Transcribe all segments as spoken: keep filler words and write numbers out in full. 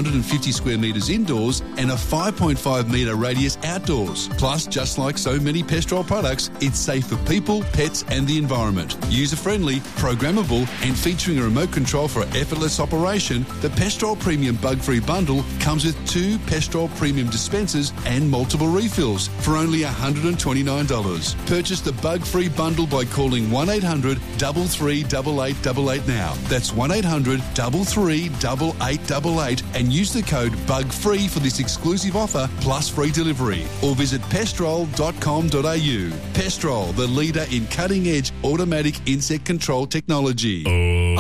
hundred fifty square metres indoors and a five point five metre radius outdoors. Plus, just like so many Pestrol products, it's safe for people, pets and the environment. User-friendly, programmable and featuring a remote control for effortless operation, the Pestrol Premium Bug-Free Bundle comes with two Pestrol Premium dispensers and multiple refills for only one hundred twenty-nine dollars. Purchase the Bug-Free Bundle by calling one eight hundred, three three eight, eight eight eight now. That's one eight hundred, three three eight, eight eight eight and use the code BUGFREE for this exclusive offer plus free delivery. Or visit pestrol dot com dot a u. Pestrol, the leader in cutting-edge automatic insect control technology. Oh,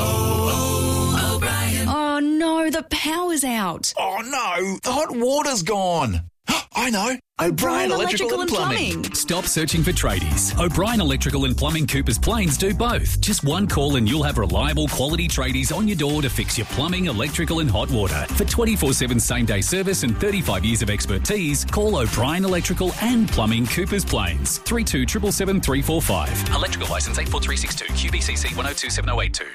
oh, O'Brien. Oh, no, the power's out. Oh, no, the hot water's gone. I know. O'Brien Electrical, Electrical and Plumbing. Plumbing. Stop searching for tradies. O'Brien Electrical and Plumbing Coopers Plains do both. Just one call and you'll have reliable quality tradies on your door to fix your plumbing, electrical and hot water. For twenty-four seven same-day service and thirty-five years of expertise, call O'Brien Electrical and Plumbing Coopers Plains. three two seven seven three four five. Electrical licence eight four three six two. Q B C C one oh two seven oh eight two.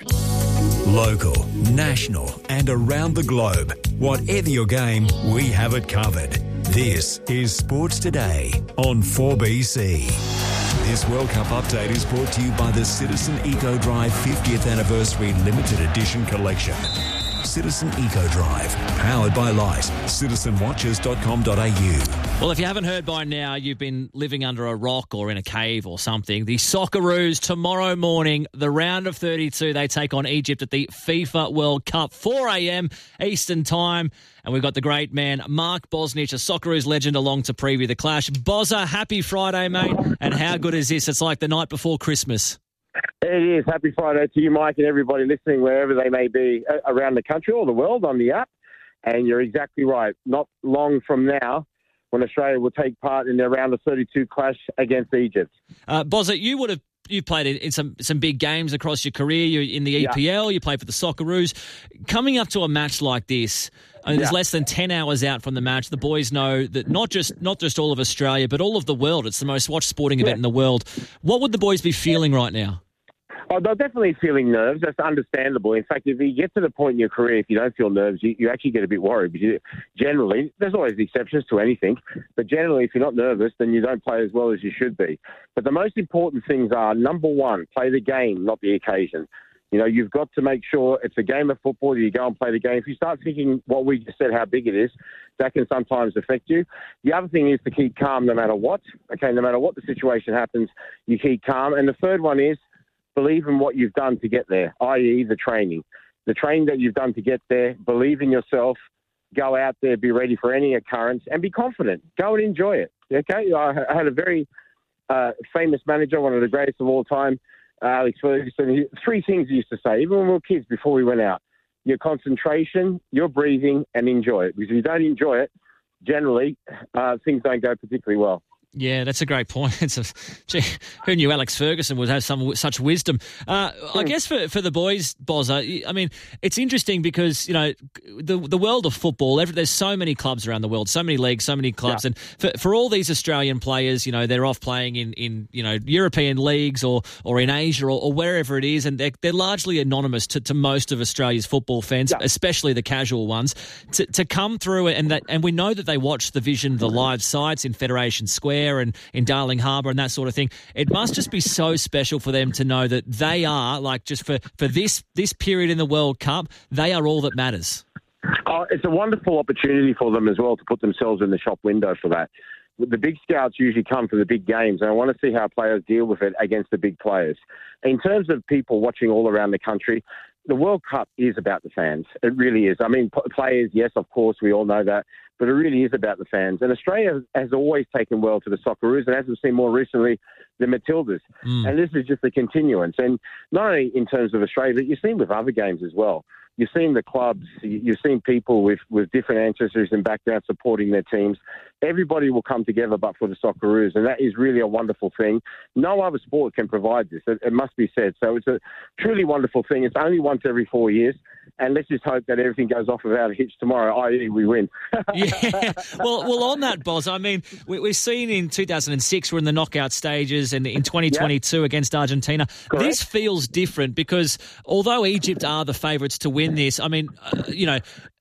Local, national and around the globe. Whatever your game, we have it covered. This is Sports Today on four B C. This World Cup update is brought to you by the Citizen Eco Drive fiftieth Anniversary Limited Edition Collection. Citizen Eco Drive, powered by Light. citizen watches dot com dot a u. Well, if you haven't heard by now, you've been living under a rock or in a cave or something. The Socceroos tomorrow morning, the round of thirty-two, they take on Egypt at the FIFA World Cup, four a.m. Eastern Time. And we've got the great man, Mark Bosnich, a Socceroos legend, along to preview the clash. Bozza, happy Friday, mate. And how good is this? It's like the night before Christmas. It is. Happy Friday to you, Mike, and everybody listening wherever they may be around the country or the world on the app. And you're exactly right. Not long from now, when Australia will take part in their round of thirty-two clash against Egypt. Uh, Bozza, you would have You've played in some, some big games across your career. You're in the E P L. Yeah. You played for the Socceroos. Coming up to a match like this, I mean, there's yeah. less than ten hours out from the match. The boys know that not just not just all of Australia, but all of the world. It's the most watched sporting event yeah. in the world. What would the boys be feeling right now? Oh, they're definitely feeling nerves. That's understandable. In fact, if you get to the point in your career, if you don't feel nerves, you, you actually get a bit worried. Because you, generally, there's always exceptions to anything, but generally, if you're not nervous, then you don't play as well as you should be. But the most important things are, number one, play the game, not the occasion. You know, you've got to make sure it's a game of football. You go and play the game. If you start thinking what we just said, how big it is, that can sometimes affect you. The other thing is to keep calm no matter what. Okay, no matter what the situation happens, you keep calm. And the third one is, believe in what you've done to get there, that is the training. The training that you've done to get there, believe in yourself, go out there, be ready for any occurrence, and be confident. Go and enjoy it, okay? I had a very uh, famous manager, one of the greatest of all time, uh, Alex Ferguson. He, three things he used to say, even when we were kids before we went out: your concentration, your breathing, and enjoy it. Because if you don't enjoy it, generally, uh, things don't go particularly well. Yeah, that's a great point. It's a, gee, who knew Alex Ferguson would have some such wisdom? Uh, I guess for, for the boys, Bozza, I mean, it's interesting because, you know, the the world of football, every, there's so many clubs around the world, so many leagues, so many clubs. Yeah. And for, for all these Australian players, you know, they're off playing in, in you know, European leagues or or in Asia or, or wherever it is. And they're, they're largely anonymous to, to most of Australia's football fans, yeah. especially the casual ones, to, to come through. And that, and we know that they watch the Vision, the live sites in Federation Square and in Darling Harbour and that sort of thing. It must just be so special for them to know that they are, like, just for, for this this period in the World Cup, they are all that matters. Oh, it's a wonderful opportunity for them as well to put themselves in the shop window for that. The big scouts usually come for the big games, and I want to see how players deal with it against the big players. In terms of people watching all around the country, the World Cup is about the fans. It really is. I mean, players, yes, of course, we all know that, but it really is about the fans. And Australia has always taken well to the Socceroos, and as we've seen more recently, the Matildas. Mm. And this is just a continuance. And not only in terms of Australia, but you've seen with other games as well. You've seen the clubs, you've seen people with, with different ancestors and backgrounds supporting their teams. Everybody will come together but for the Socceroos, and that is really a wonderful thing. No other sport can provide this, it, it must be said. So it's a truly wonderful thing. It's only once every four years, and let's just hope that everything goes off without a hitch tomorrow, that is we win. yeah. Well, well, on that, Boz, I mean, we, we've seen in two thousand six, we're in the knockout stages, and in twenty twenty-two yep. against Argentina. Correct. This feels different because although Egypt are the favourites to win this, I mean, uh, you know,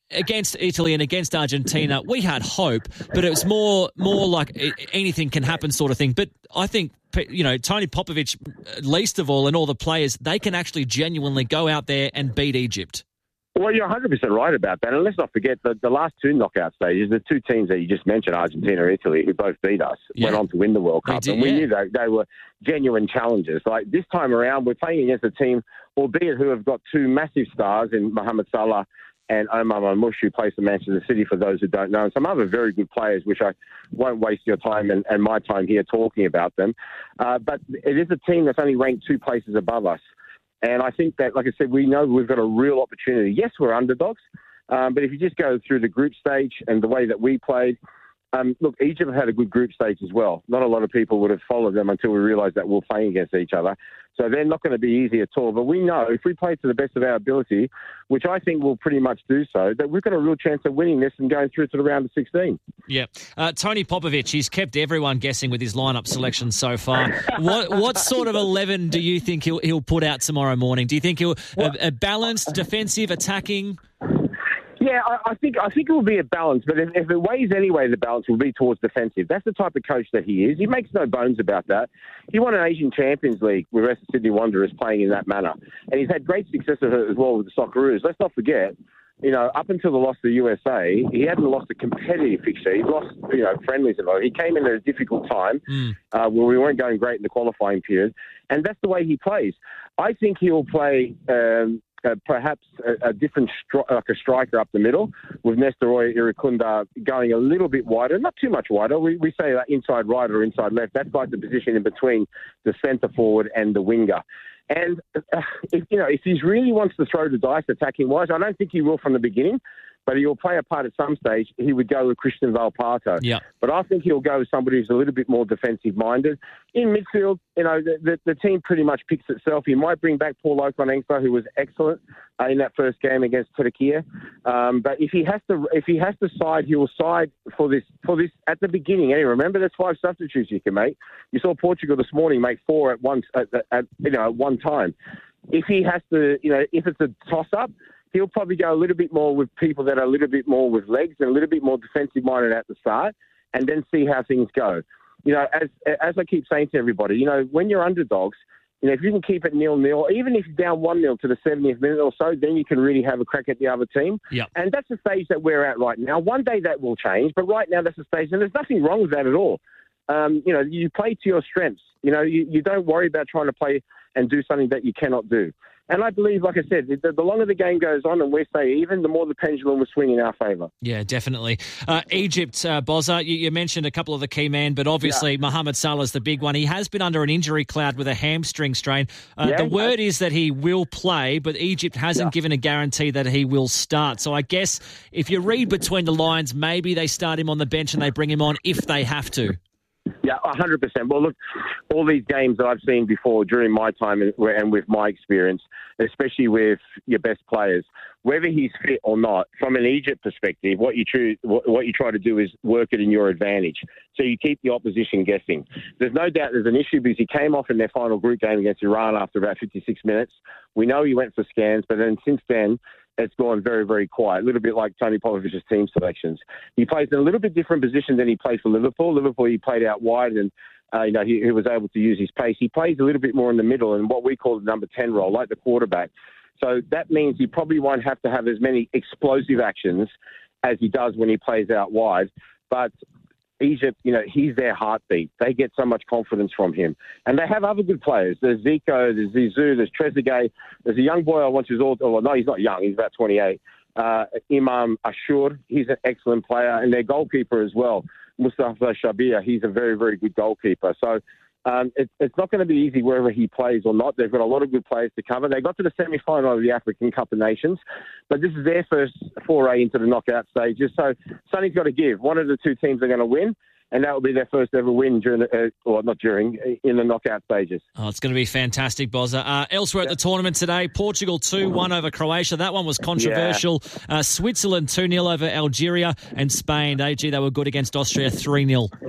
against Italy and against Argentina, we had hope, but it was more more like anything can happen sort of thing. But I think, you know, Tony Popovic, least of all, and all the players, they can actually genuinely go out there and beat Egypt. Well, you're one hundred percent right about that. And let's not forget that the last two knockout stages, the two teams that you just mentioned, Argentina and Italy, who both beat us, yeah. went on to win the World Cup. Did, and we yeah. knew that they were genuine challengers. Like this time around, we're playing against a team, albeit who have got two massive stars in Mohamed Salah and Omar Marmoush, who plays for Manchester City, for those who don't know, and some other very good players, which I won't waste your time and, and my time here talking about them. Uh, but it is a team that's only ranked two places above us. And I think that, like I said, we know we've got a real opportunity. Yes, we're underdogs, um, but if you just go through the group stage and the way that we played, um, look, Egypt had a good group stage as well. Not a lot of people would have followed them until we realised that we're playing against each other. So they're not going to be easy at all. But we know if we play to the best of our ability, which I think we'll pretty much do so, that we've got a real chance of winning this and going through to the round of sixteen. Yeah. Uh, Tony Popovic, he's kept everyone guessing with his lineup selection so far. What what sort of eleven do you think he'll he'll put out tomorrow morning? Do you think he'll a, a balanced, defensive, attacking? Yeah, I, I think I think it will be a balance, but if, if it weighs anyway, the balance will be towards defensive. That's the type of coach that he is. He makes no bones about that. He won an Asian Champions League with Western Sydney Wanderers playing in that manner, and he's had great success as well with the Socceroos. Let's not forget, you know, up until the loss to the U S A, he hadn't lost a competitive fixture. He lost, you know, friendlies and all. He came in at a difficult time mm. uh, where we weren't going great in the qualifying period, and that's the way he plays. I think he'll play. Um, Uh, perhaps a, a different, stri- like a striker up the middle, with Nestoroya Irukunda going a little bit wider, not too much wider. We, we say that inside right or inside left. That's like the position in between the centre forward and the winger. And uh, if you know, if he really wants to throw the dice attacking wise, I don't think he will from the beginning. But he'll play a part at some stage. He would go with Christian Valparto. Yeah. But I think he'll go with somebody who's a little bit more defensive-minded. In midfield, you know, the, the, the team pretty much picks itself. He might bring back Paul Okonengfa, who was excellent uh, in that first game against Turkey. Um, but if he has to, if he has to side, he will side for this for this at the beginning. Anyway, remember, there's five substitutes you can make. You saw Portugal this morning make four at once at, at you know at one time. If he has to, you know, if it's a toss-up, he'll probably go a little bit more with people that are a little bit more with legs and a little bit more defensive-minded at the start, and then see how things go. You know, as as I keep saying to everybody, you know, when you're underdogs, you know, if you can keep it nil-nil, even if you're down one-nil to the seventieth minute or so, then you can really have a crack at the other team. Yep. And that's the stage that we're at right now. One day that will change, but right now that's the stage, and there's nothing wrong with that at all. Um, you know, you play to your strengths. You know, you, you don't worry about trying to play and do something that you cannot do. And I believe, like I said, the, the longer the game goes on and we stay even, the more the pendulum will swing in our favour. Yeah, definitely. Uh, Egypt, uh, Bozza, you, you mentioned a couple of the key men, but obviously yeah. Mohamed Salah's the big one. He has been under an injury cloud with a hamstring strain. Uh, yeah, the word is that he will play, but Egypt hasn't yeah. given a guarantee that he will start. So I guess if you read between the lines, maybe they start him on the bench and they bring him on if they have to. Yeah, one hundred percent. Well, look, all these games that I've seen before during my time and, and with my experience, especially with your best players, whether he's fit or not, from an Egypt perspective, what you, tr- what you try to do is work it in your advantage. So you keep the opposition guessing. There's no doubt there's an issue because he came off in their final group game against Iran after about fifty-six minutes. We know he went for scans, but then since then, it's gone very, very quiet, a little bit like Tony Popovic's team selections. He plays in a little bit different position than he played for Liverpool. Liverpool, he played out wide and, uh, you know, he, he was able to use his pace. He plays a little bit more in the middle and what we call the number ten role, like the quarterback. So that means he probably won't have to have as many explosive actions as he does when he plays out wide. But Egypt, you know, he's their heartbeat. They get so much confidence from him. And they have other good players. There's Zico, there's Zizou, there's Trezeguet. There's a young boy I want who's all, well, no, he's not young. He's about twenty-eight. Uh, Imam Ashur, he's an excellent player. And their goalkeeper as well, Mustafa Shabir, he's a very, very good goalkeeper. So um, it, it's not going to be easy wherever he plays or not. They've got a lot of good players to cover. They got to the semi-final of the African Cup of Nations, but this is their first foray into the knockout stages. So something's got to give. One of the two teams are going to win, and that will be their first ever win during, the, uh, or not during, in the knockout stages. Oh, it's going to be fantastic, Bozza. Uh, elsewhere yeah. at the tournament today, Portugal two one over Croatia. That one was controversial. Yeah. Uh, Switzerland two nil over Algeria, and Spain, A G, they were good against Austria three nil.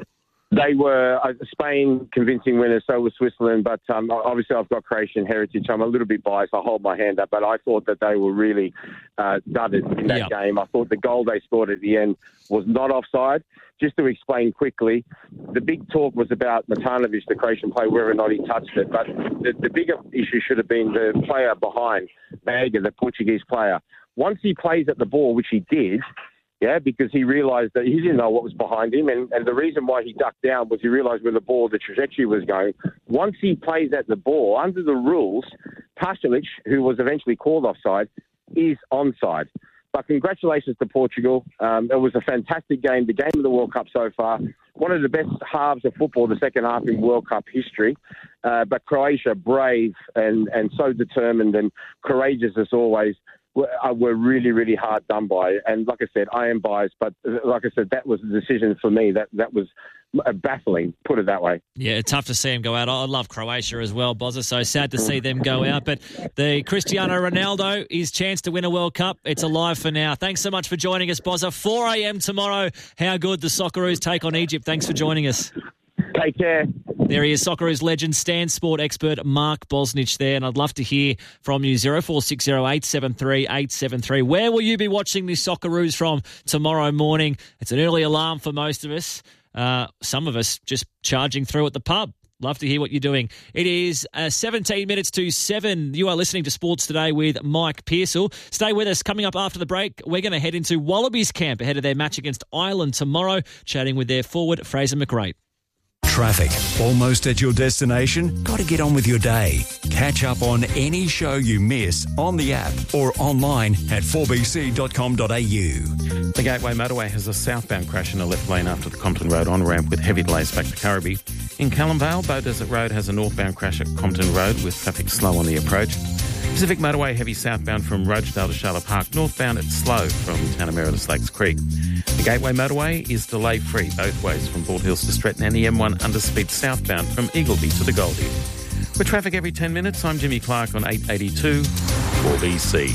They were uh, Spain convincing winners, so was Switzerland. But um, obviously, I've got Croatian heritage. I'm a little bit biased. I hold my hand up, but I thought that they were really uh, dudded in that Yeah. game. I thought the goal they scored at the end was not offside. Just to explain quickly, the big talk was about Matanovic, the Croatian player, whether or not he touched it. But the, the bigger issue should have been the player behind, Maga, the Portuguese player. Once he plays at the ball, which he did, yeah, because he realised that he didn't know what was behind him. And, and the reason why he ducked down was he realised where the ball, the trajectory was going. Once he plays at the ball, under the rules, Pasalic, who was eventually called offside, is onside. But congratulations to Portugal. Um, it was a fantastic game, the game of the World Cup so far. One of the best halves of football, the second half in World Cup history. Uh, but Croatia, brave and, and so determined and courageous as always, were, were really, really hard done by. And like I said, I am biased, but like I said, that was a decision for me. That that was baffling, put it that way. Yeah, tough to see them go out. I love Croatia as well, Bozza, so sad to see them go out. But the Cristiano Ronaldo, his chance to win a World Cup, it's alive for now. Thanks so much for joining us, Bozza. four a.m. tomorrow. How good the Socceroos take on Egypt. Thanks for joining us. Take care. There he is, Socceroos legend, Stan Sport expert Mark Bosnich there, and I'd love to hear from you, zero four six zero eight seven three eight seven three. Where will you be watching the Socceroos from tomorrow morning? It's an early alarm for most of us. Uh, some of us just charging through at the pub. Love to hear what you're doing. It is uh, seventeen minutes to seven. You are listening to Sports Today with Mike Pearsall. Stay with us. Coming up after the break, we're going to head into Wallabies camp ahead of their match against Ireland tomorrow, chatting with their forward, Fraser McRae. Traffic. Almost at your destination? Got to get on with your day. Catch up on any show you miss on the app or online at four b c dot com dot a u. The Gateway Motorway has a southbound crash in a left lane after the Compton Road on-ramp with heavy delays back to Currabee. In Callum Vale, Bow Desert Road has a northbound crash at Compton Road with traffic slow on the approach. Pacific Motorway heavy southbound from Rochedale to Charlotte Park, northbound it's slow from Tanamera to Slakes Creek. The Gateway Motorway is delay-free both ways from Bald Hills to Stretton, and the M one underspeed southbound from Eagleby to the Goldie. With traffic every ten minutes, I'm Jimmy Clark on eight eighty-two four B C.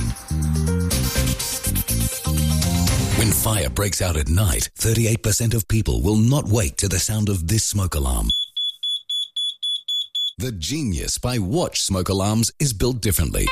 When fire breaks out at night, thirty-eight percent of people will not wake to the sound of this smoke alarm. The Genius by Watch smoke alarms is built differently.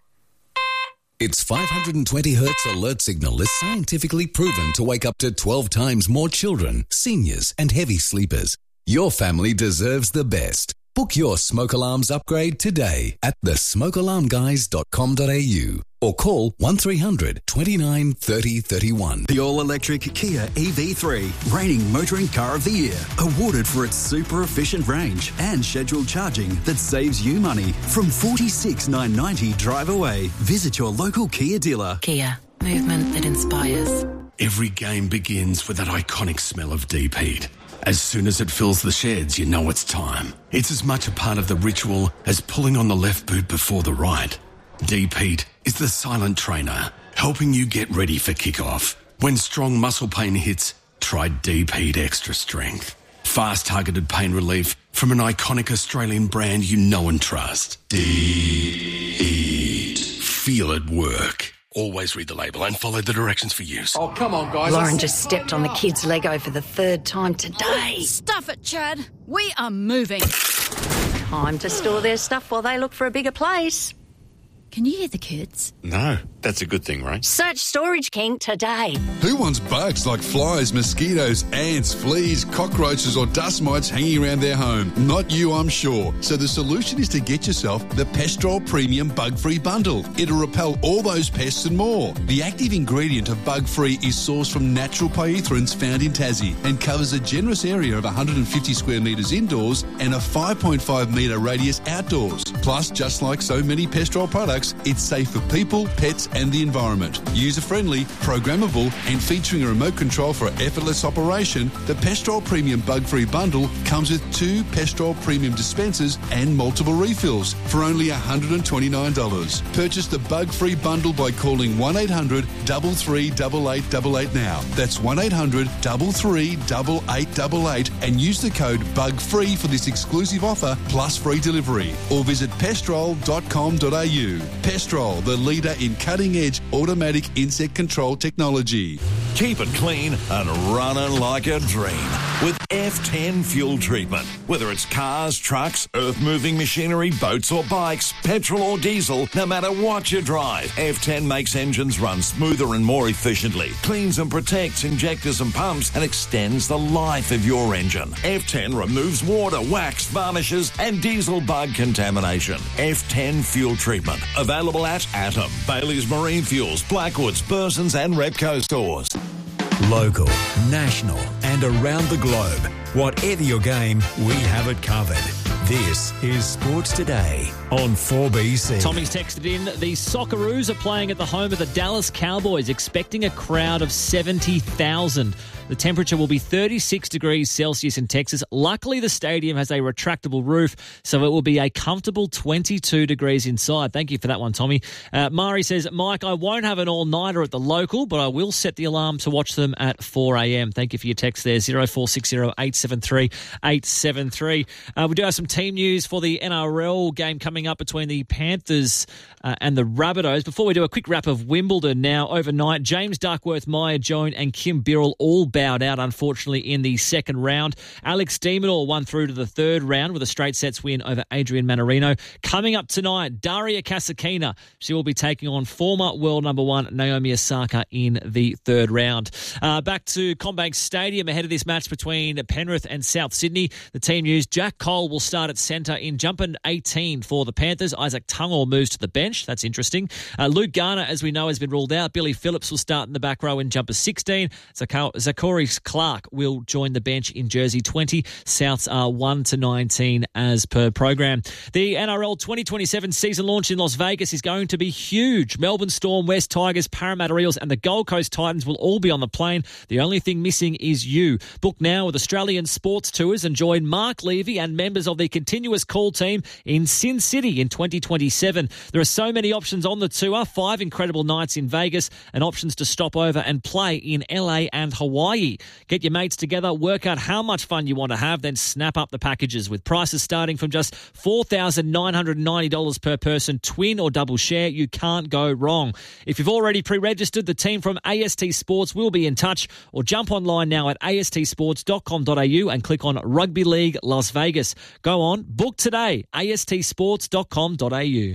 Its five hundred twenty hertz alert signal is scientifically proven to wake up to twelve times more children, seniors, and heavy sleepers. Your family deserves the best. Book your smoke alarms upgrade today at the smoke alarm guys dot com dot a u or call one three hundred twenty-nine thirty thirty-one. The all-electric Kia E V three, reigning motoring car of the year, awarded for its super efficient range and scheduled charging that saves you money from forty-six thousand nine hundred ninety dollars drive away. Visit your local Kia dealer. Kia, movement that inspires. Every game begins with that iconic smell of deep heat. As soon as it fills the sheds, you know it's time. It's as much a part of the ritual as pulling on the left boot before the right. Deep Heat is the silent trainer, helping you get ready for kickoff. When strong muscle pain hits, try Deep Heat Extra Strength. Fast targeted pain relief from an iconic Australian brand you know and trust. Deep Heat. Feel it work. Always read the label and follow the directions for use. Oh, come on, guys. Lauren just stepped on the kid's Lego for the third time today. Stuff it, Chad. We are moving. Time to store their stuff while they look for a bigger place. Can you hear the kids? No, that's a good thing, right? Search Storage King today. Who wants bugs like flies, mosquitoes, ants, fleas, cockroaches or dust mites hanging around their home? Not you, I'm sure. So the solution is to get yourself the Pestrol Premium Bug-Free Bundle. It'll repel all those pests and more. The active ingredient of Bug-Free is sourced from natural pyrethroids found in Tassie and covers a generous area of one hundred fifty square metres indoors and a five point five metre radius outdoors. Plus, just like so many Pestrol products, it's safe for people, pets and the environment. User-friendly, programmable and featuring a remote control for effortless operation, the Pestrol Premium Bug-Free Bundle comes with two Pestrol Premium dispensers and multiple refills for only one hundred twenty-nine dollars. Purchase the Bug-Free Bundle by calling one eight hundred three three eight eight eight eight now. That's one eight hundred three three eight eight eight eight and use the code BUGFREE for this exclusive offer plus free delivery. Or visit pestrol dot com dot a u. Pestrol, the leader in cutting-edge automatic insect control technology. Keep it clean and running like a dream with F ten fuel treatment. Whether it's cars, trucks, earth-moving machinery, boats or bikes, petrol or diesel, no matter what you drive, F ten makes engines run smoother and more efficiently, cleans and protects injectors and pumps, and extends the life of your engine. F ten removes water, wax, varnishes and diesel bug contamination. F ten fuel treatment. Available at Atom, Bailey's Marine Fuels, Blackwoods, Burson's and Repco stores. Local, national and around the globe. Whatever your game, we have it covered. This is Sports Today on four B C. Tommy's texted in, the Socceroos are playing at the home of the Dallas Cowboys, expecting a crowd of seventy thousand. The temperature will be thirty-six degrees Celsius in Texas. Luckily, the stadium has a retractable roof, so it will be a comfortable twenty-two degrees inside. Thank you for that one, Tommy. Uh, Mari says, Mike, I won't have an all-nighter at the local, but I will set the alarm to watch them at four a.m. Thank you for your text there, zero four six zero eight seven three eight seven three. Uh, we do have some team news for the N R L game coming up between the Panthers uh, and the Rabbitohs. Before we do a quick wrap of Wimbledon now, overnight, James Duckworth, Maya Joan and Kim Birrell all bowed out, unfortunately, in the second round. Alex de Minaur won through to the third round with a straight sets win over Adrian Manarino. Coming up tonight, Daria Kasatkina. She will be taking on former world number one Naomi Osaka in the third round. Uh, back to Combank Stadium ahead of this match between Penrith and South Sydney. The team news, Jack Cole will start at centre in jumping eighteen for the Panthers. Isaac Tungor moves to the bench. That's interesting. Uh, Luke Garner, as we know, has been ruled out. Billy Phillips will start in the back row in jumper sixteen. Zachary Clark will join the bench in jersey twenty. Souths are one to nineteen as per program. The N R L twenty twenty-seven season launch in Las Vegas is going to be huge. Melbourne Storm, West Tigers, Parramatta Eels and the Gold Coast Titans will all be on the plane. The only thing missing is you. Book now with Australian Sports Tours and join Mark Levy and members of the Continuous Call team in Sin City in twenty twenty-seven. There are so many options on the tour, five incredible nights in Vegas and options to stop over and play in L A and Hawaii. Get your mates together, work out how much fun you want to have, then snap up the packages with prices starting from just four thousand nine hundred ninety dollars per person, twin or double share. You can't go wrong. If you've already pre-registered, the team from A S T Sports will be in touch, or jump online now at a s t sports dot com dot a u and click on Rugby League Las Vegas. Go on, book today, a s t sports dot com dot a u.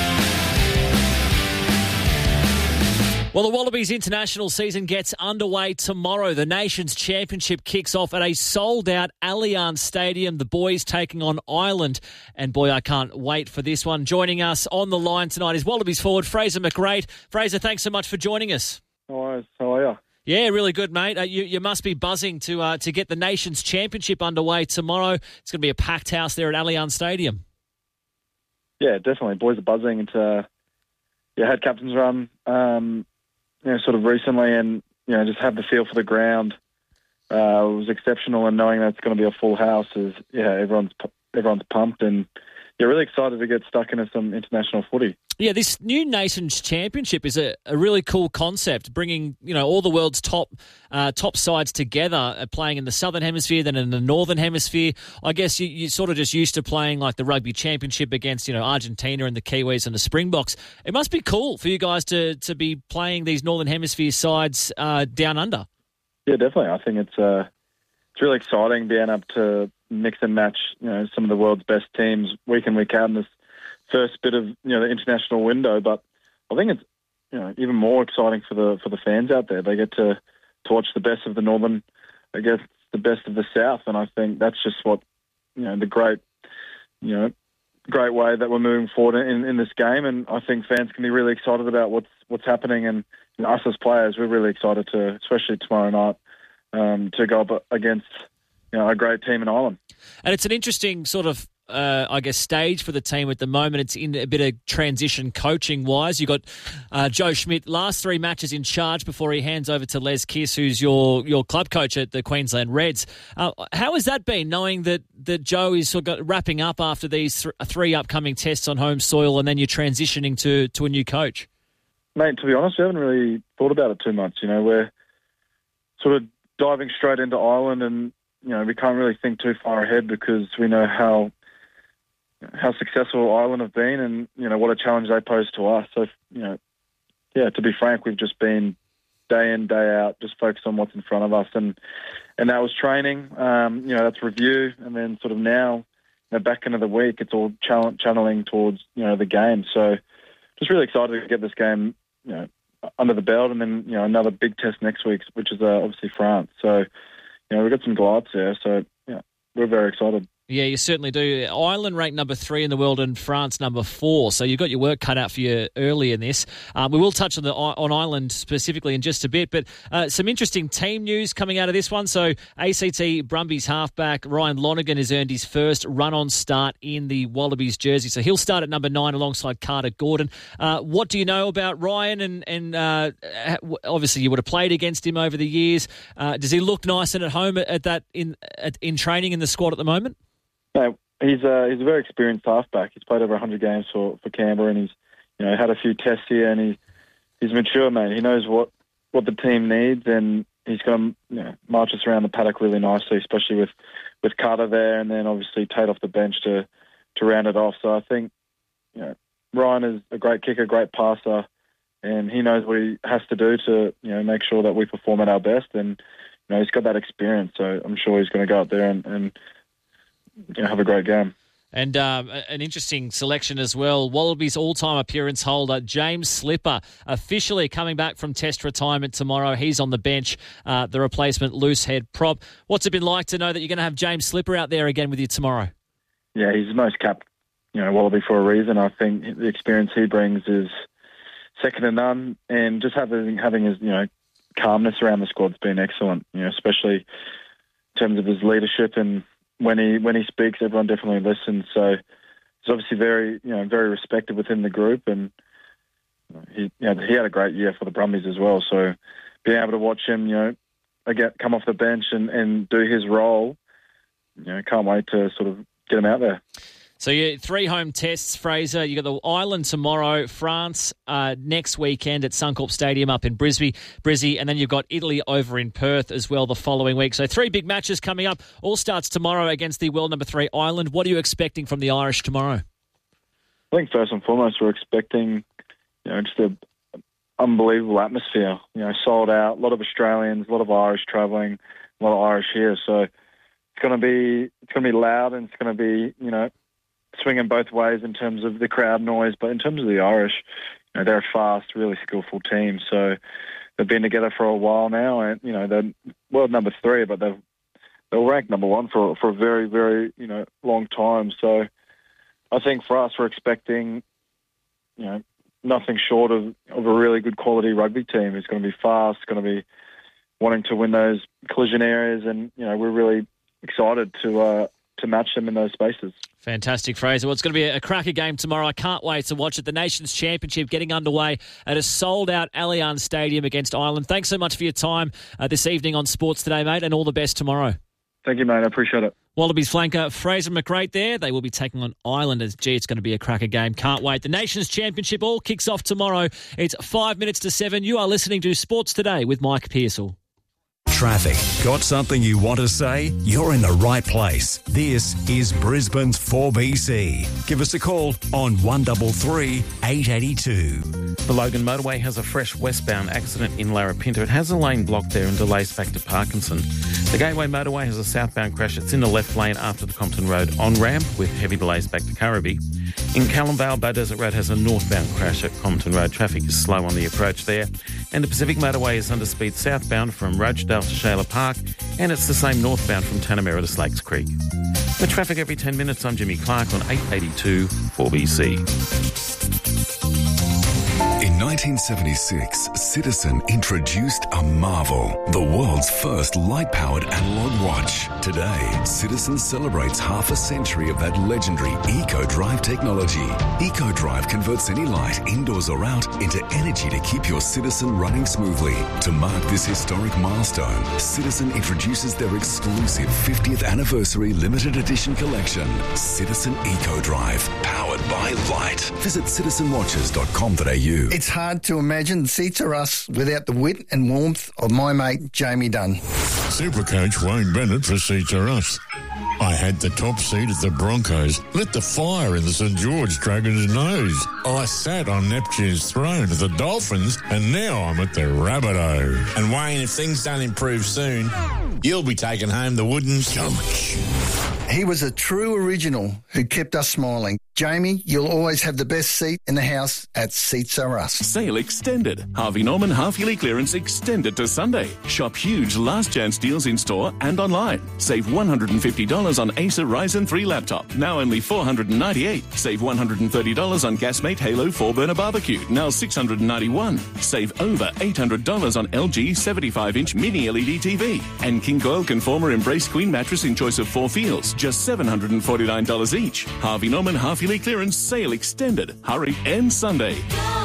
Well, the Wallabies international season gets underway tomorrow. The Nations Championship kicks off at a sold-out Allianz Stadium. The boys taking on Ireland. And boy, I can't wait for this one. Joining us on the line tonight is Wallabies forward Fraser McReight. Fraser, thanks so much for joining us. Hi, how are you? Yeah, really good, mate. Uh, you, you must be buzzing to uh, to get the Nations Championship underway tomorrow. It's going to be a packed house there at Allianz Stadium. Yeah, definitely. Boys are buzzing. It's uh, yeah, had captain's run. Um, You know, sort of recently, and you know, just have the feel for the ground. Uh, it was exceptional, and knowing that it's going to be a full house is, yeah, everyone's everyone's pumped, and yeah, really excited to get stuck into some international footy. Yeah, this new Nations Championship is a, a really cool concept, bringing you know all the world's top uh, top sides together, uh, playing in the Southern Hemisphere, then in the Northern Hemisphere. I guess you, you're sort of just used to playing like the Rugby Championship against you know Argentina and the Kiwis and the Springboks. It must be cool for you guys to to be playing these Northern Hemisphere sides uh, down under. Yeah, definitely. I think it's uh, it's really exciting being able to mix and match you know some of the world's best teams week in, week out in this first bit of you know the international window, but I think it's you know even more exciting for the for the fans out there. They get to, to watch the best of the Northern against the best of the South, and I think that's just what you know the great you know great way that we're moving forward in, in this game. And I think fans can be really excited about what's what's happening, and you know, us as players, we're really excited to, especially tomorrow night, um, to go up against you know a great team in Ireland. And it's an interesting sort of Uh, I guess, stage for the team at the moment. It's in a bit of transition coaching-wise. You've got uh, Joe Schmidt, last three matches in charge before he hands over to Les Kiss, who's your your club coach at the Queensland Reds. Uh, how has that been, knowing that, that Joe is sort of wrapping up after these th- three upcoming tests on home soil, and then you're transitioning to, to a new coach? Mate, to be honest, we haven't really thought about it too much. You know, we're sort of diving straight into Ireland, and, you know, we can't really think too far ahead because we know how how successful Ireland have been, and you know what a challenge they pose to us. So, you know, yeah, to be frank, we've just been day in, day out, just focus on what's in front of us. And, and that was training, um, you know, that's review. And then sort of now, you know, back into the week, it's all channel- channeling towards, you know, the game. So just really excited to get this game, you know, under the belt, and then, you know, another big test next week, which is uh, obviously France. So, you know, we've got some glides there. So, yeah, we're very excited. Yeah, you certainly do. Ireland ranked number three in the world and France number four. So you've got your work cut out for you early in this. Um, we will touch on the on Ireland specifically in just a bit, but uh, some interesting team news coming out of this one. So A C T Brumbies halfback Ryan Lonergan has earned his first run-on start in the Wallabies jersey. So he'll start at number nine alongside Carter Gordon. Uh, what do you know about Ryan? And, and uh, obviously you would have played against him over the years. Uh, does he look nice and at home at, at that in at, in training in the squad at the moment? No, he's a he's a very experienced halfback. He's played over one hundred games for, for Canberra, and he's you know had a few tests here, and he he's mature, mate. He knows what, what the team needs, and he's going to you know, march us around the paddock really nicely, especially with, with Carter there, and then obviously Tate off the bench to to round it off. So I think you know Ryan is a great kicker, great passer, and he knows what he has to do to you know make sure that we perform at our best. And you know he's got that experience, so I'm sure he's going to go out there and. and You know, have a great game. And um, an interesting selection as well. Wallabies all-time appearance holder James Slipper officially coming back from Test retirement tomorrow. He's on the bench, uh, the replacement loose head prop. What's it been like to know that you're going to have James Slipper out there again with you tomorrow? Yeah, he's the most capped, you know, Wallaby for a reason. I think the experience he brings is second to none, and just having having his you know calmness around the squad's been excellent. You know, especially in terms of his leadership and. When he when he speaks, everyone definitely listens. So he's obviously very you know very respected within the group, and he you know, he had a great year for the Brumbies as well. So being able to watch him, you know, again come off the bench and, and do his role, you know, can't wait to sort of get him out there. So you three home tests, Fraser. You got the Ireland tomorrow, France uh, next weekend at Suncorp Stadium up in Brisbane, Brizzy, and then you've got Italy over in Perth as well the following week. So three big matches coming up. All starts tomorrow against the world number three Ireland. What are you expecting from the Irish tomorrow? I think first and foremost we're expecting, you know, just an unbelievable atmosphere. You know, sold out. A lot of Australians, a lot of Irish travelling, a lot of Irish here. So it's going to be it's going to be loud, and it's going to be you know. swinging both ways in terms of the crowd noise, but in terms of the Irish, you know, they're a fast, really skillful team. So they've been together for a while now, and you know they're world number three, but they've they'll rank number one for for a very, very you know long time. So I think for us, we're expecting you know nothing short of of a really good quality rugby team. It's going to be fast, it's going to be wanting to win those collision areas, and you know we're really excited to uh, to match them in those spaces. Fantastic, Fraser. Well, it's going to be a cracker game tomorrow. I can't wait to watch it. The Nations Championship getting underway at a sold-out Allianz Stadium against Ireland. Thanks so much for your time uh, this evening on Sports Today, mate, and all the best tomorrow. Thank you, mate. I appreciate it. Wallabies flanker Fraser McReight there. They will be taking on Ireland. As gee, it's going to be a cracker game. Can't wait. The Nations Championship all kicks off tomorrow. It's five minutes to seven. You are listening to Sports Today with Mike Pearsall. Traffic. Got something you want to say? You're in the right place. This is Brisbane's four B C. Give us a call on one three three, eight eight two. The Logan Motorway has a fresh westbound accident in Larapinta. It has a lane blocked there and delays back to Parkinson. The Gateway Motorway has a southbound crash. It's in the left lane after the Compton Road on-ramp with heavy delays back to Currabee. In Callum Vale, Beaudesert Road has a northbound crash at Compton Road. Traffic is slow on the approach there. And the Pacific Motorway is under speed southbound from Rochedale to Shayla Park, and it's the same northbound from Tanamera to Slakes Creek. With traffic every ten minutes, I'm Jimmy Clark on eight eighty-two four B C. In nineteen seventy-six, Citizen introduced a marvel, the world's first light-powered analog watch. Today, Citizen celebrates half a century of that legendary EcoDrive technology. EcoDrive converts any light, indoors or out, into energy to keep your Citizen running smoothly. To mark this historic milestone, Citizen introduces their exclusive fiftieth anniversary limited edition collection, Citizen EcoDrive, powered by light. Visit citizen watches dot com dot a u. It's hard to imagine Seats R Us without the wit and warmth of my mate Jamie Dunn. Supercoach Wayne Bennett for Seats Are Us. I had the top seat at the Broncos, lit the fire in the St George Dragons' nose. I sat on Neptune's throne at the Dolphins, and now I'm at the Rabbitohs. And Wayne, if things don't improve soon, you'll be taking home the wooden coach. He was a true original who kept us smiling. Jamie, you'll always have the best seat in the house at Seats Are Us. Sale extended. Harvey Norman half-yearly clearance extended to Sunday. Shop huge last chance deals in store and online. Save one hundred fifty dollars on Acer Ryzen three laptop, now only four hundred ninety-eight dollars. Save one hundred thirty dollars on Gasmate Halo four burner barbecue, now six hundred ninety-one dollars. Save over eight hundred dollars on L G seventy-five inch mini L E D T V. And King Coil Conformer Embrace Queen mattress in choice of four feels, just seven hundred forty-nine dollars each. Harvey Norman half-yearly clearance sale extended. Hurry, end Sunday.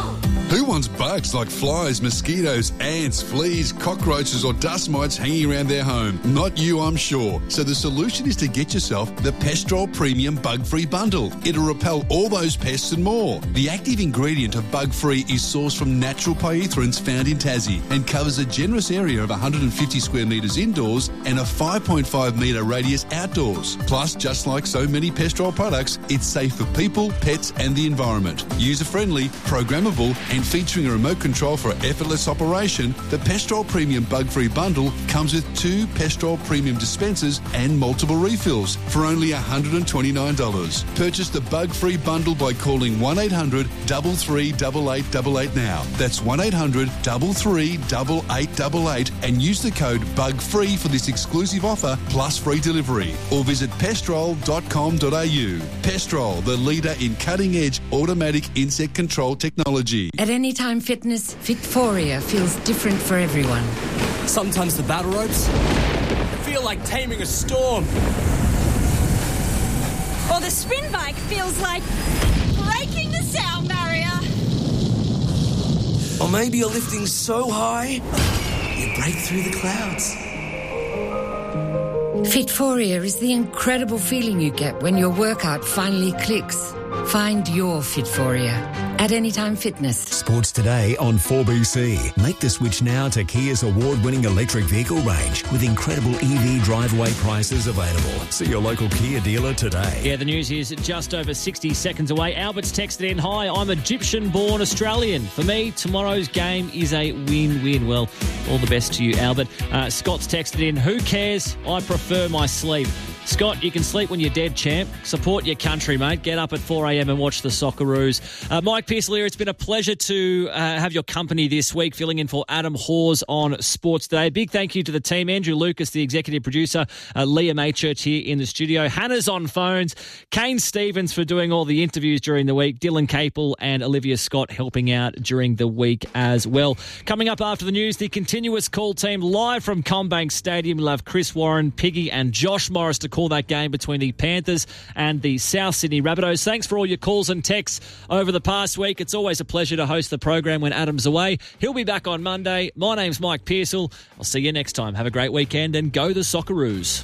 Who wants bugs like flies, mosquitoes, ants, fleas, cockroaches or dust mites hanging around their home? Not you, I'm sure. So the solution is to get yourself the Pestrol Premium Bug-Free Bundle. It'll repel all those pests and more. The active ingredient of Bug-Free is sourced from natural pyrethroids found in Tassie and covers a generous area of one hundred fifty square metres indoors and a five point five metre radius outdoors. Plus, just like so many Pestrol products, it's safe for people, pets and the environment. User-friendly, programmable and featuring a remote control for effortless operation, the Pestrol Premium Bug-Free Bundle comes with two Pestrol Premium dispensers and multiple refills for only one hundred twenty-nine dollars. Purchase the Bug-Free Bundle by calling one eight hundred, three three eight, eight eight eight now. That's one eight hundred, three three eight, eight eight eight and use the code BUGFREE for this exclusive offer plus free delivery. Or visit pestrol dot com dot a u. Pestrol, the leader in cutting-edge automatic insect control technology. At Anytime Fitness, Victoria feels different for everyone. Sometimes the battle ropes feel like taming a storm. Or the spin bike feels like breaking the sound barrier. Or maybe you're lifting so high, you break through the clouds. Fitforia is the incredible feeling you get when your workout finally clicks. Find your Fitforia at Anytime Fitness. Sports Today on four B C. Make the switch now to Kia's award-winning electric vehicle range with incredible E V drive-away prices available. See your local Kia dealer today. Yeah, the news is just over sixty seconds away. Albert's texted in, hi, I'm Egyptian-born Australian. For me, tomorrow's game is a win-win. Well, all the best to you, Albert. Uh, Scott's texted in, who cares? I prefer my sleep. Scott, you can sleep when you're dead, champ. Support your country, mate. Get up at four a.m. and watch the Socceroos. Uh, Mike Pearcell here. It's been a pleasure to uh, have your company this week, filling in for Adam Hawes on Sports Day. Big thank you to the team. Andrew Lucas, the executive producer. Uh, Leah Maychurch here in the studio. Hannah's on phones. Kane Stevens for doing all the interviews during the week. Dylan Capel and Olivia Scott helping out during the week as well. Coming up after the news, the continuous call team live from Combank Stadium. We'll have Chris Warren, Piggy and Josh Morris to call that game between the Panthers and the South Sydney Rabbitohs. Thanks for all your calls and texts over the past week. It's always a pleasure to host the program when Adam's away. He'll be back on Monday. My name's Mike Pearcell. I'll see you next time. Have a great weekend and go the Socceroos.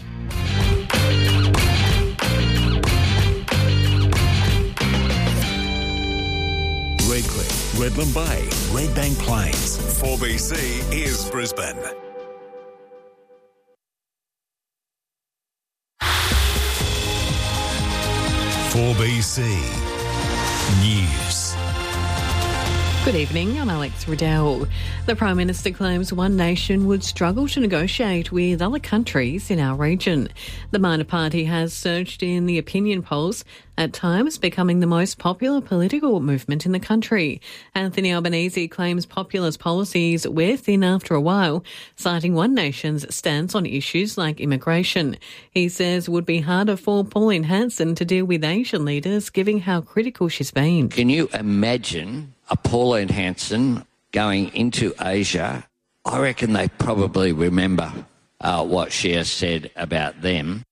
Redcliffe, Redland Bay, Redbank Plains. four B C is Brisbane. four B C News. Good evening, I'm Alex Riddell. The Prime Minister claims one nation would struggle to negotiate with other countries in our region. The minor party has surged in the opinion polls, at times becoming the most popular political movement in the country. Anthony Albanese claims populist policies wear thin after a while, citing one nation's stance on issues like immigration. He says it would be harder for Pauline Hanson to deal with Asian leaders, given how critical she's been. Can you imagine a Pauline Hanson going into Asia? I reckon they probably remember uh, what she has said about them.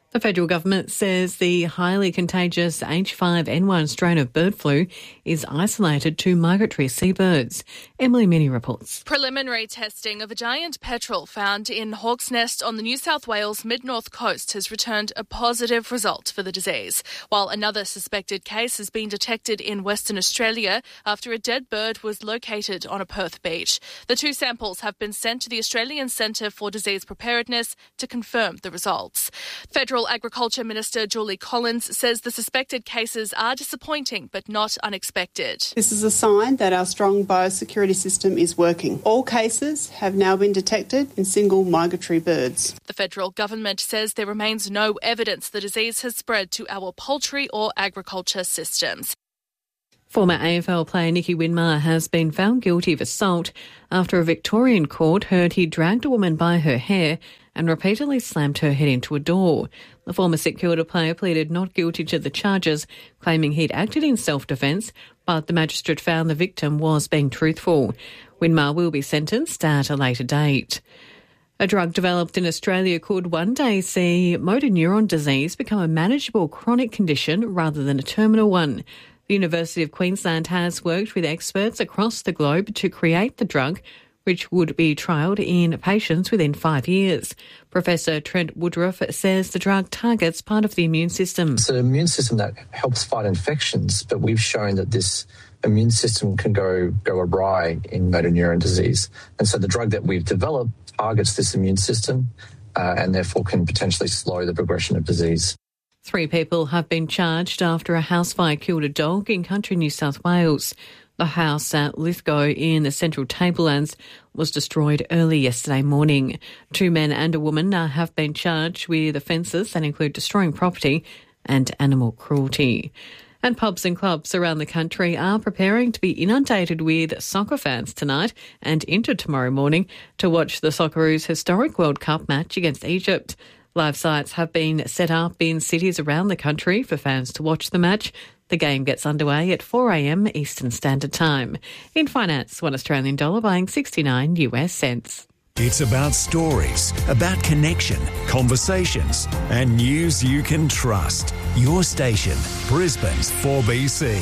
The federal government says the highly contagious H five N one strain of bird flu is isolated to migratory seabirds. Emily Minnie reports. Preliminary testing of a giant petrel found in Hawk's Nest on the New South Wales mid-north coast has returned a positive result for the disease, while another suspected case has been detected in Western Australia after a dead bird was located on a Perth beach. The two samples have been sent to the Australian Centre for Disease Preparedness to confirm the results. Federal Agriculture Minister Julie Collins says the suspected cases are disappointing but not unexpected. This is a sign that our strong biosecurity system is working. All cases have now been detected in single migratory birds. The federal government says there remains no evidence the disease has spread to our poultry or agriculture systems. Former A F L player Nicky Winmar has been found guilty of assault after a Victorian court heard he dragged a woman by her hair and repeatedly slammed her head into a door. The former St Kilda player pleaded not guilty to the charges, claiming he'd acted in self-defence, but the magistrate found the victim was being truthful. Winmar will be sentenced at a later date. A drug developed in Australia could one day see motor neuron disease become a manageable chronic condition rather than a terminal one. The University of Queensland has worked with experts across the globe to create the drug, which would be trialled in patients within five years. Professor Trent Woodruff says the drug targets part of the immune system. It's an immune system that helps fight infections, but we've shown that this immune system can go, go awry in motor neuron disease. And so the drug that we've developed targets this immune system uh, and therefore can potentially slow the progression of disease. Three people have been charged after a house fire killed a dog in country New South Wales. The house at Lithgow in the Central Tablelands was destroyed early yesterday morning. Two men and a woman have been charged with offences that include destroying property and animal cruelty. And pubs and clubs around the country are preparing to be inundated with soccer fans tonight and into tomorrow morning to watch the Socceroos' historic World Cup match against Egypt. Live sites have been set up in cities around the country for fans to watch the match. The game gets underway at four a m Eastern Standard Time. In finance, one Australian dollar buying sixty-nine U S cents. It's about stories, about connection, conversations, and news you can trust. Your station, Brisbane's four B C.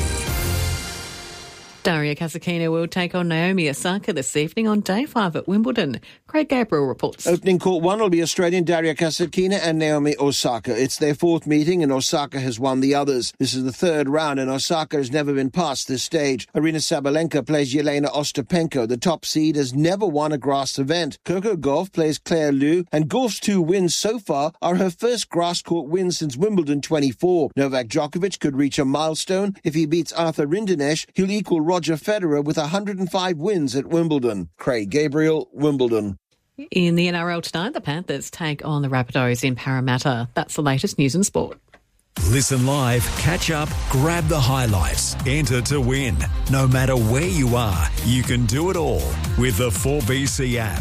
Daria Kasatkina will take on Naomi Osaka this evening on day five at Wimbledon. Craig Gabriel reports. Opening court one will be Australian Daria Kasatkina and Naomi Osaka. It's their fourth meeting and Osaka has won the others. This is the third round and Osaka has never been past this stage. Arina Sabalenka plays Yelena Ostapenko. The top seed has never won a grass event. Coco Gauff plays Claire Liu and Gauff's two wins so far are her first grass court win since Wimbledon twenty-four. Novak Djokovic could reach a milestone. If he beats Arthur Rinderknech, he'll equal Roger Federer with one hundred five wins at Wimbledon. Craig Gabriel, Wimbledon. In the N R L tonight, the Panthers take on the Rabbitohs in Parramatta. That's the latest news and sport. Listen live, catch up, grab the highlights, enter to win. No matter where you are, you can do it all with the four B C app.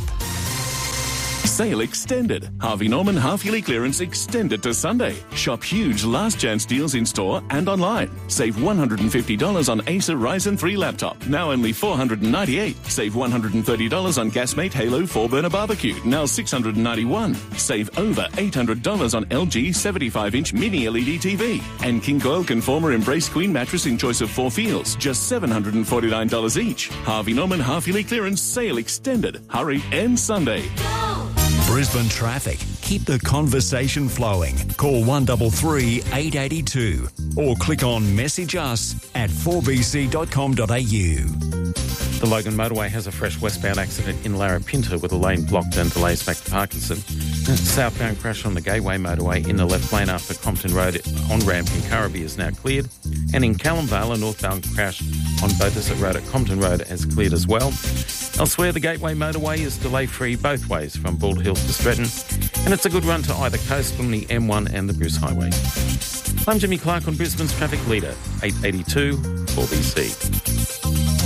Sale extended. Harvey Norman half-yearly clearance extended to Sunday. Shop huge last chance deals in store and online. Save one hundred fifty dollars on Acer Ryzen three laptop, now only four hundred ninety-eight dollars. Save one hundred thirty dollars on Gasmate Halo four burner barbecue, now six hundred ninety-one dollars. Save over eight hundred dollars on L G seventy-five inch mini L E D T V. And King Coil Conformer Embrace Queen mattress in choice of four feels, just seven hundred forty-nine dollars each. Harvey Norman half-yearly clearance sale extended. Hurry, end Sunday. Brisbane traffic. Keep the conversation flowing. Call one three three, eight eight two or click on message us at four b c dot com dot a u. The Logan Motorway has a fresh westbound accident in Larapinta with a lane blocked and delays back to Parkinson. Southbound crash on the Gateway Motorway in the left lane after Compton Road on-ramp in Currabee is now cleared. And in Callumvale, a northbound crash on Beaudesert Road at Compton Road has cleared as well. Elsewhere, the Gateway Motorway is delay-free both ways from Bald Hills to Stretton, and it's a good run to either coast from the M one and the Bruce Highway. I'm Jimmy Clark on Brisbane's traffic leader, eight eighty-two four B C.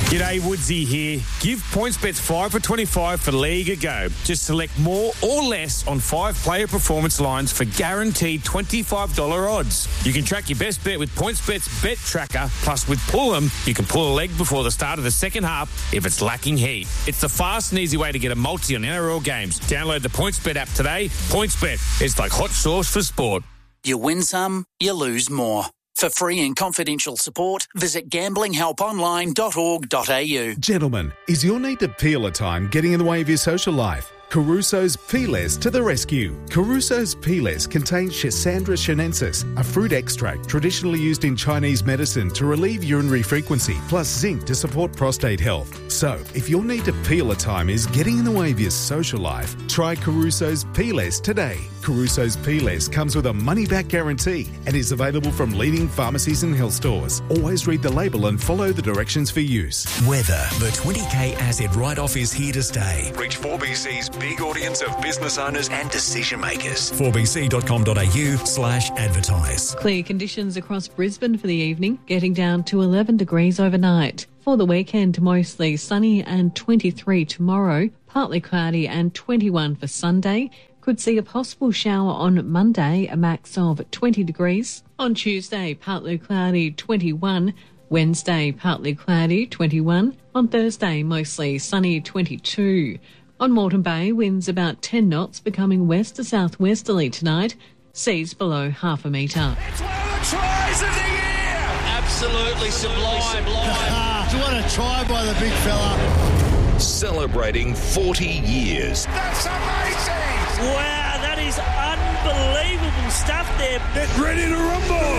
G'day, Woodsy here. Give PointsBets five for twenty-five for League a go. Just select more or less on five player performance lines for guaranteed twenty-five dollars odds. You can track your best bet with PointsBet's Bet Tracker. Plus, with Pull 'em, you can pull a leg before the start of the second half if it's lacking heat. It's the fast and easy way to get a multi on N R L games. Download the PointsBet app today. PointsBet, it's like hot sauce for sport. You win some, you lose more. For free and confidential support, visit gambling help online dot org dot a u. Gentlemen, is your need to peel a time getting in the way of your social life? Caruso's Peelers to the rescue. Caruso's Peelers contain Schisandra chinensis, a fruit extract traditionally used in Chinese medicine to relieve urinary frequency, plus zinc to support prostate health. So, if your need to peel a time is getting in the way of your social life, try Caruso's Peelers today. Caruso's Peelers comes with a money-back guarantee and is available from leading pharmacies and health stores. Always read the label and follow the directions for use. Weather. The twenty K asset write-off is here to stay. Reach four B C's big audience of business owners and decision makers. four b c dot com dot a u slash advertise. Clear conditions across Brisbane for the evening, getting down to eleven degrees overnight. For the weekend, mostly sunny and twenty-three tomorrow, partly cloudy and twenty-one for Sunday. Could see a possible shower on Monday, a max of twenty degrees. On Tuesday, partly cloudy, twenty-one. Wednesday, partly cloudy, twenty-one. On Thursday, mostly sunny, twenty-two. On Moreton Bay, winds about ten knots, becoming west to southwesterly tonight. Seas below half a metre. It's one of the tries of the year! Absolutely sublime. sublime. What a try by the big fella. Celebrating forty years. That's amazing! Wow, that is unbelievable stuff there. Get ready to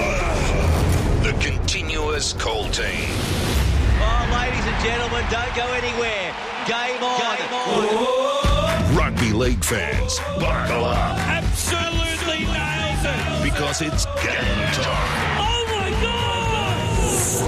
rumble! The continuous call team. Oh, ladies and gentlemen, don't go anywhere. Game on. Game on. Rugby league fans, buckle up. Absolutely nailed it. Because it's game time. Oh, my God!